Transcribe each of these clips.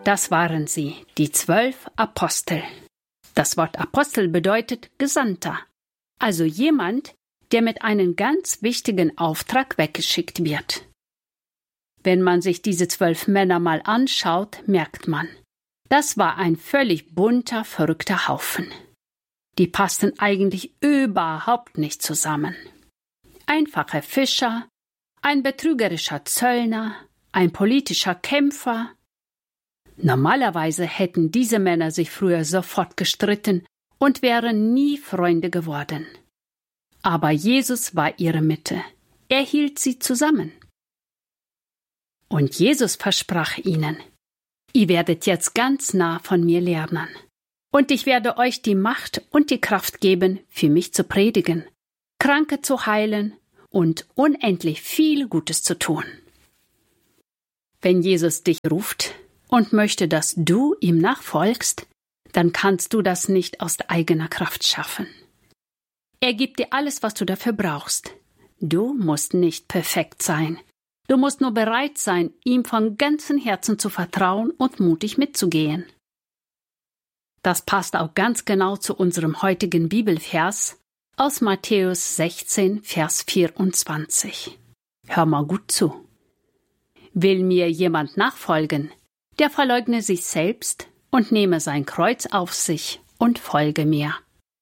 Das waren sie, die 12 Apostel. Das Wort Apostel bedeutet Gesandter, also jemand, der mit einem ganz wichtigen Auftrag weggeschickt wird. Wenn man sich diese 12 Männer mal anschaut, merkt man, das war ein völlig bunter, verrückter Haufen. Die passten eigentlich überhaupt nicht zusammen. Einfache Fischer, ein betrügerischer Zöllner, ein politischer Kämpfer. Normalerweise hätten diese Männer sich früher sofort gestritten und wären nie Freunde geworden. Aber Jesus war ihre Mitte. Er hielt sie zusammen. Und Jesus versprach ihnen: Ihr werdet jetzt ganz nah von mir lernen. Und ich werde euch die Macht und die Kraft geben, für mich zu predigen, Kranke zu heilen und unendlich viel Gutes zu tun. Wenn Jesus dich ruft und möchte, dass du ihm nachfolgst, dann kannst du das nicht aus eigener Kraft schaffen. Er gibt dir alles, was du dafür brauchst. Du musst nicht perfekt sein. Du musst nur bereit sein, ihm von ganzem Herzen zu vertrauen und mutig mitzugehen. Das passt auch ganz genau zu unserem heutigen Bibelvers aus Matthäus 16, Vers 24. Hör mal gut zu. Will mir jemand nachfolgen, der verleugne sich selbst und nehme sein Kreuz auf sich und folge mir.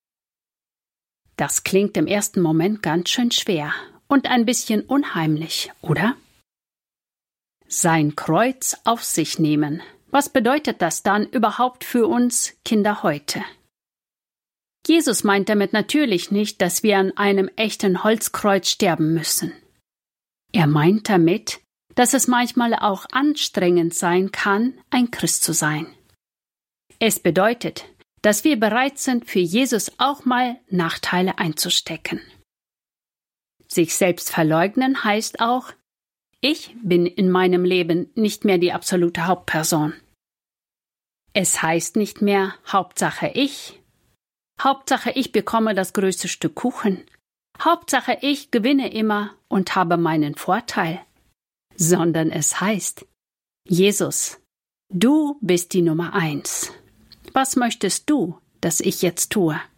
Das klingt im ersten Moment ganz schön schwer und ein bisschen unheimlich, oder? Sein Kreuz auf sich nehmen. Was bedeutet das dann überhaupt für uns Kinder heute? Jesus meint damit natürlich nicht, dass wir an einem echten Holzkreuz sterben müssen. Er meint damit, dass es manchmal auch anstrengend sein kann, ein Christ zu sein. Es bedeutet, dass wir bereit sind, für Jesus auch mal Nachteile einzustecken. Sich selbst verleugnen heißt auch, ich bin in meinem Leben nicht mehr die absolute Hauptperson. Es heißt nicht mehr Hauptsache ich bekomme das größte Stück Kuchen, Hauptsache ich gewinne immer und habe meinen Vorteil, sondern es heißt, Jesus, du bist die Nummer 1. Was möchtest du, dass ich jetzt tue?